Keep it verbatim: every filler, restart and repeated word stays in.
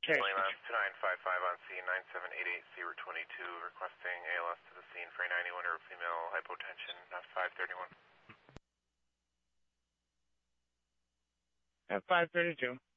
Okay. Leyland two nine five five on scene, nine seven eight eight, Seabird twenty-two, requesting A L S to the scene for a ninety-one or female hypotension, not five thirty-one. At five thirty-two.